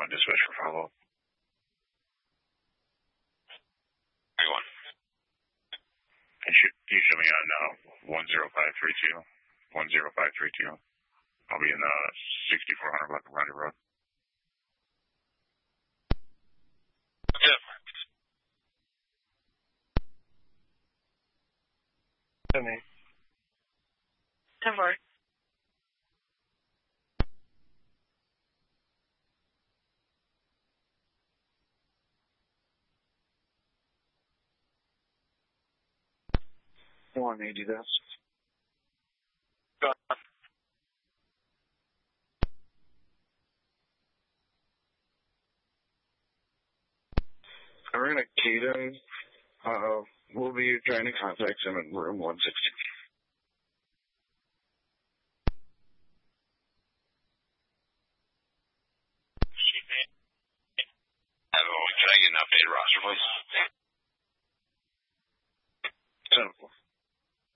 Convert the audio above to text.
dispatch for follow-up. Where you going? Can you show me on 10532? 10532. I'll be in 6400 block of Ronda Road. Yep. 10-8. 10-4. One AD this. Go on. We're going to Caden. We'll be trying to contact him in room 160. Can I get an updated roster, please? 10-4.